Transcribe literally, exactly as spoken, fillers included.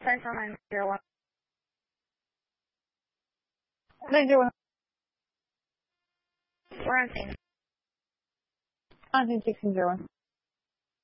five four nine zero one. nine zero one. We're on scene. On scene sixteen zero one.